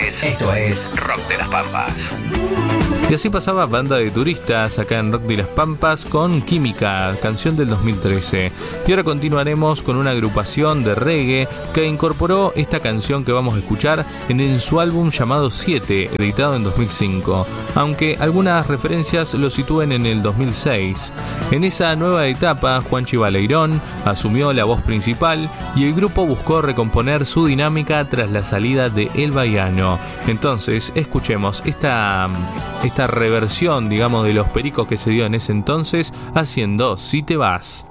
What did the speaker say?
Esto es Rock de las Pampas. Y así pasaba Banda de Turistas acá en Rock de las Pampas con Química, canción del 2013. Y ahora continuaremos con una agrupación de reggae que incorporó esta canción que vamos a escuchar en su álbum llamado 7, editado en 2005, aunque algunas referencias lo sitúen en el 2006. En esa nueva etapa, Juanchi Baleirón asumió la voz principal y el grupo buscó recomponer su dinámica tras la salida de El Baiano. Entonces, escuchemos esta reversión, digamos, de los Pericos que se dio en ese entonces, haciendo Si te vas.